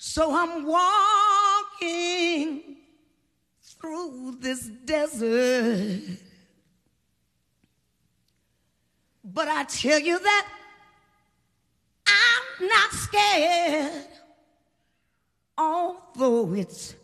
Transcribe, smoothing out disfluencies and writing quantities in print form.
So I'm walking through this desert. But I tell you that I'm not scared, although it's